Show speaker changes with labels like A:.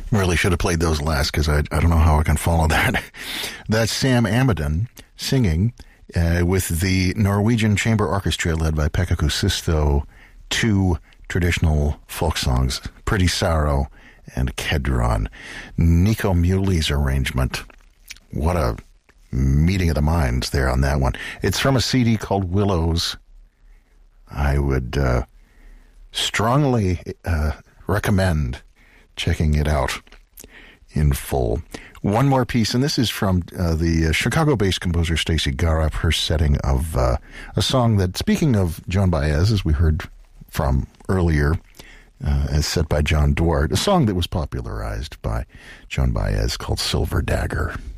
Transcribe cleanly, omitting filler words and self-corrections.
A: Really should have played those last because I don't know how I can follow that. That's Sam Amidon singing with the Norwegian Chamber Orchestra led by Pekka Kuusisto, two traditional folk songs, Pretty Sorrow and Kedron. Nico Muley's arrangement. What a meeting of the minds there on that one. It's from a CD called Willows. I would strongly recommend checking it out in full. One more piece, and this is from the Chicago-based composer Stacey Garup, her setting of a song that, speaking of Joan Baez, as we heard from earlier, as set by John Duarte, a song that was popularized by Joan Baez called Silver Dagger.